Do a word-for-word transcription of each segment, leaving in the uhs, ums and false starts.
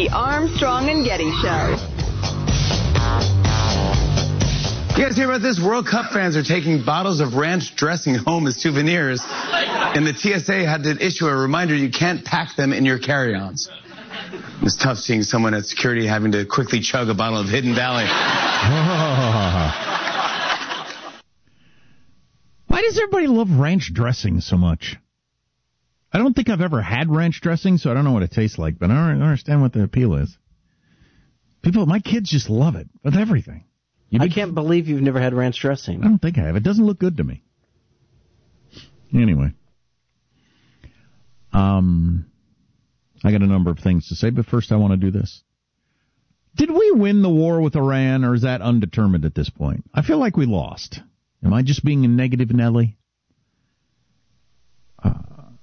The Armstrong and Getty Show. You guys hear about this? World Cup fans are taking bottles of ranch dressing home as souvenirs, and the T S A had to issue a reminder you can't pack them in your carry-ons. It's tough seeing someone at security having to quickly chug a bottle of Hidden Valley. Why does everybody love ranch dressing so much? I don't think I've ever had ranch dressing, so I don't know what it tastes like, but I don't understand what the appeal is. People, my kids just love it with everything. You I can't believe you've never had ranch dressing. I don't think I have. It doesn't look good to me. Anyway. Um, I got a number of things to say, but first I want to do this. Did we win the war with Iran, or is that undetermined at this point? I feel like we lost. Am I just being a negative Nelly? Uh,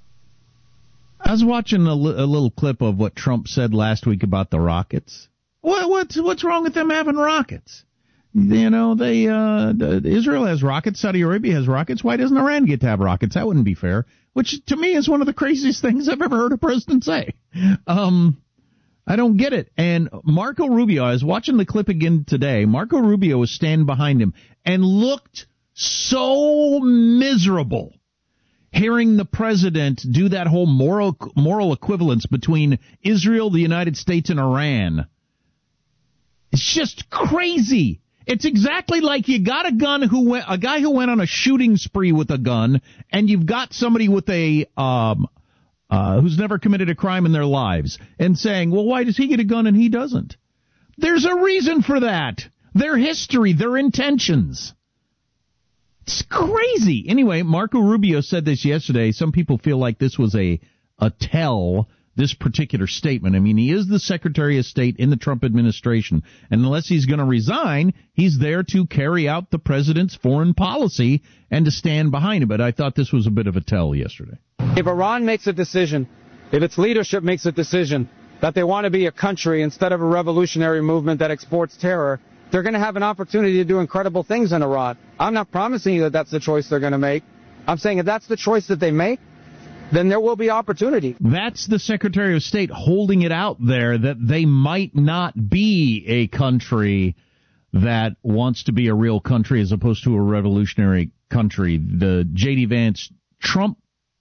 I was watching a, li- a little clip of what Trump said last week about the rockets. What, what's, what's wrong with them having rockets? You know, they uh, Israel has rockets, Saudi Arabia has rockets. Why doesn't Iran get to have rockets? That wouldn't be fair. Which, to me, is one of the craziest things I've ever heard a president say. Um, I don't get it. And Marco Rubio, I was watching the clip again today. Marco Rubio was standing behind him and looked so miserable hearing the president do that whole moral moral equivalence between Israel, the United States, and Iran. It's just crazy. It's exactly like you got a gun who went, a guy who went on a shooting spree with a gun, and you've got somebody with a um uh who's never committed a crime in their lives, and saying, well, why does he get a gun and he doesn't? There's a reason for that. Their history, their intentions. It's crazy. Anyway, Marco Rubio said this yesterday. Some people feel like this was a a tell. This particular statement. I mean, he is the Secretary of State in the Trump administration, and unless he's going to resign, he's there to carry out the president's foreign policy and to stand behind it. But I thought this was a bit of a tell yesterday. If Iran makes a decision, if its leadership makes a decision that they want to be a country instead of a revolutionary movement that exports terror, they're going to have an opportunity to do incredible things in Iran. I'm not promising you that that's the choice they're going to make. I'm saying if that's the choice that they make, then there will be opportunity. That's the Secretary of State holding it out there that they might not be a country that wants to be a real country as opposed to a revolutionary country. The J D. Vance Trump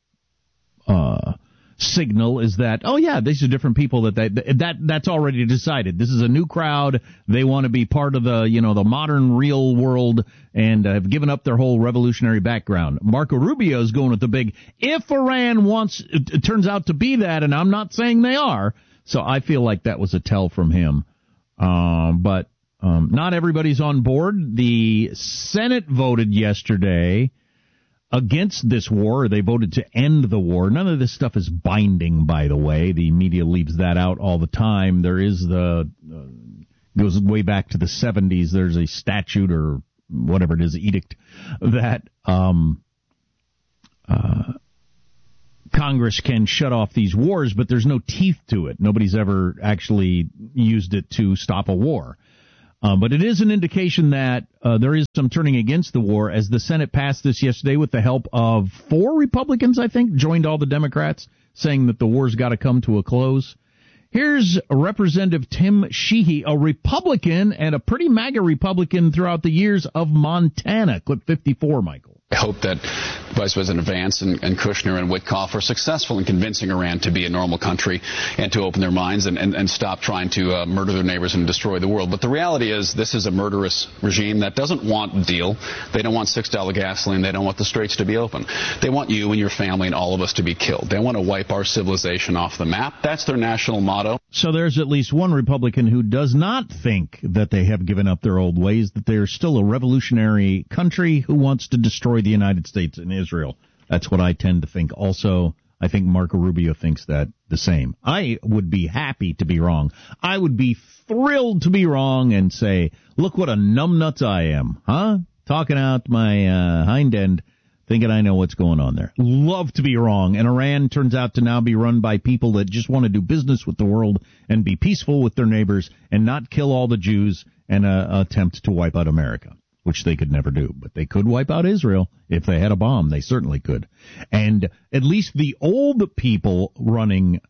uh, signal is that, oh yeah, these are different people that they, that that's already decided. This is a new crowd. They want to be part of the, you know, the modern real world and have given up their whole revolutionary background. Marco Rubio is going with the big, if Iran wants, it, it turns out to be that, and I'm not saying they are, so I feel like that was a tell from him. Um, but um, not everybody's on board. The Senate voted yesterday against this war. They voted to end the war. None of this stuff is binding, by the way. The media leaves that out all the time. There is the, uh, goes way back to the seventies. There's a statute or whatever it is, edict, that um, uh, Congress can shut off these wars, but there's no teeth to it. Nobody's ever actually used it to stop a war. Um, but it is an indication that uh, there is some turning against the war, as the Senate passed this yesterday with the help of four Republicans, I think, joined all the Democrats, saying that the war's got to come to a close. Here's Representative Tim Sheehy, a Republican and a pretty MAGA Republican throughout the years of Montana. Clip fifty-four, Michael. I hope that Vice President Vance and, and Kushner and Witkoff are successful in convincing Iran to be a normal country and to open their minds and, and, and stop trying to uh, murder their neighbors and destroy the world. But the reality is this is a murderous regime that doesn't want a deal. They don't want six dollar gasoline. They don't want the straits to be open. They want you and your family and all of us to be killed. They want to wipe our civilization off the map. That's their national motto. So there's at least one Republican who does not think that they have given up their old ways, that they are still a revolutionary country who wants to destroy the United States and Israel. That's what I tend to think. Also, I think Marco Rubio thinks that the same. I would be happy to be wrong. I would be thrilled to be wrong and say, look what a numbnuts I am, huh? Talking out my uh, hind end, thinking I know what's going on there. Love to be wrong. And Iran turns out to now be run by people that just want to do business with the world and be peaceful with their neighbors and not kill all the Jews and uh, attempt to wipe out America, which they could never do. But they could wipe out Israel if they had a bomb. They certainly could. And at least the old people running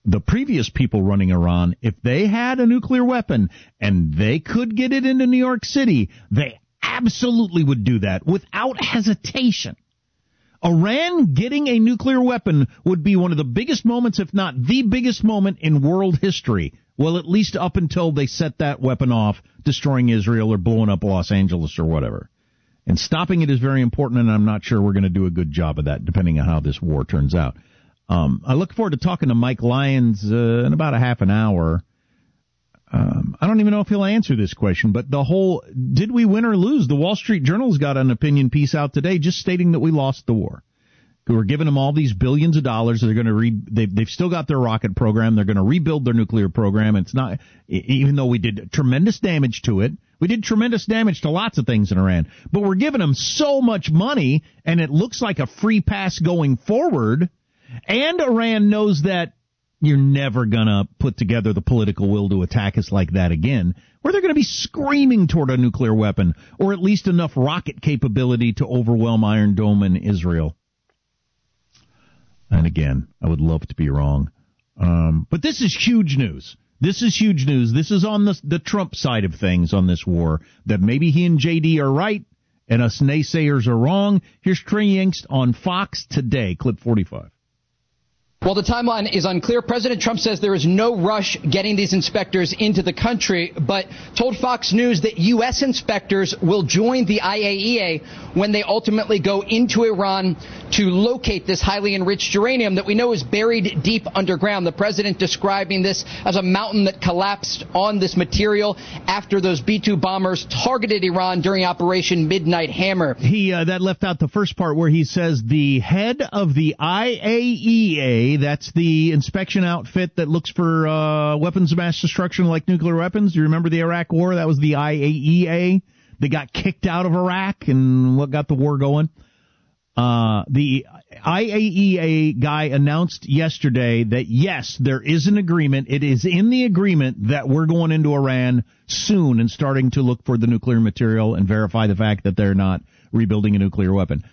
the previous people running Iran, if they had a nuclear weapon and they could get it into New York City, they absolutely would do that without hesitation. Iran getting a nuclear weapon would be one of the biggest moments, if not the biggest moment in world history. Well, at least up until they set that weapon off, destroying Israel or blowing up Los Angeles or whatever. And stopping it is very important, and I'm not sure we're going to do a good job of that, depending on how this war turns out. Um, I look forward to talking to Mike Lyons uh, in about a half an hour. Um, I don't even know if he'll answer this question, but the whole, did we win or lose? The Wall Street Journal's got an opinion piece out today just stating that we lost the war. We're giving them all these billions of dollars. They're going to re, they've, they've still got their rocket program. They're going to rebuild their nuclear program. It's not, even though we did tremendous damage to it, we did tremendous damage to lots of things in Iran, but we're giving them so much money, and it looks like a free pass going forward. And Iran knows that you're never going to put together the political will to attack us like that again, where they're going to be screaming toward a nuclear weapon, or at least enough rocket capability to overwhelm Iron Dome and Israel. And again, I would love to be wrong. Um, but this is huge news. This is huge news. This is on the, the Trump side of things on this war, that maybe he and J D are right and us naysayers are wrong. Here's Trey Yingst on Fox today, clip forty-five. Well, the timeline is unclear. President Trump says there is no rush getting these inspectors into the country, but told Fox News that U S inspectors will join the I A E A when they ultimately go into Iran to locate this highly enriched uranium that we know is buried deep underground. The president describing this as a mountain that collapsed on this material after those B two bombers targeted Iran during Operation Midnight Hammer. He uh, that left out the first part where he says the head of the I A E A, that's the inspection outfit that looks for uh, weapons of mass destruction like nuclear weapons. Do you remember the Iraq War? That was the I A E A. They got kicked out of Iraq, and what got the war going? Uh, the I A E A guy announced yesterday that, yes, there is an agreement. It is in the agreement that we're going into Iran soon and starting to look for the nuclear material and verify the fact that they're not rebuilding a nuclear weapon.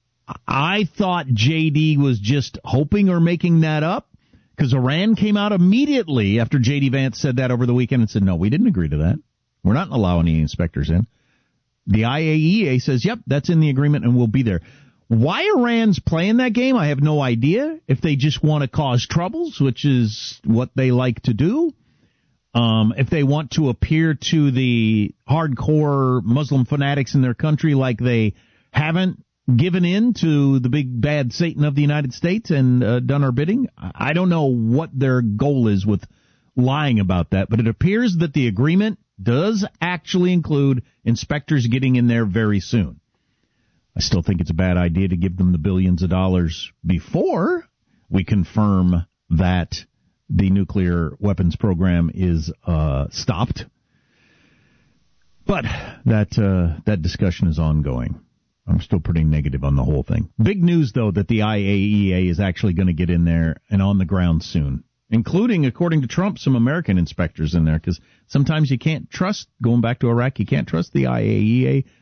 I thought J D was just hoping or making that up, because Iran came out immediately after J D Vance said that over the weekend and said, no, we didn't agree to that. We're not allowing any inspectors in. The I A E A says, yep, that's in the agreement and we'll be there. Why Iran's playing that game, I have no idea. If they just want to cause troubles, which is what they like to do. Um, if they want to appear to the hardcore Muslim fanatics in their country like they haven't given in to the big bad Satan of the United States and uh, done our bidding. I don't know what their goal is with lying about that, but it appears that the agreement does actually include inspectors getting in there very soon. I still think it's a bad idea to give them the billions of dollars before we confirm that the nuclear weapons program is uh, stopped. But that uh, that discussion is ongoing. I'm still pretty negative on the whole thing. Big news, though, that the I A E A is actually going to get in there and on the ground soon, including, according to Trump, some American inspectors in there, because sometimes you can't trust, going back to Iraq, you can't trust the I A E A